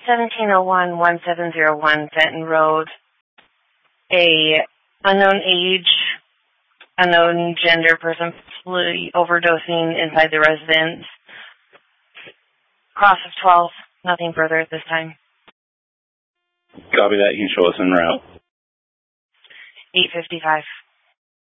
1701-1701 Fenton Road. A unknown age, unknown gender person possibly overdosing inside the residence. Cross of 12. Nothing further at this time. Copy that. You can show us en route. 8:55.